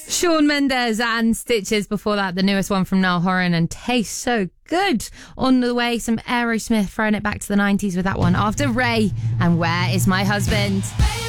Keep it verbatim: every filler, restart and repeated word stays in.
Shawn Mendes and Stitches before that, the newest one from Niall Horan and Tastes So Good. On the way, some Aerosmith, throwing it back to the nineties with that one after Ray and Where Is My Husband?